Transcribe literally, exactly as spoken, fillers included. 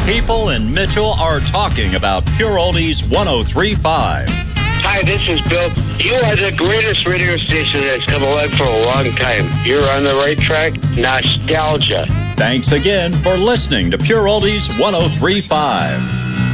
people in Mitchell are talking about Pure Oldies one oh three point five. Hi, this is Bill. You are the greatest radio station that's come along for a long time. You're on the right track. Nostalgia. Thanks again for listening to Pure Oldies one oh three point five.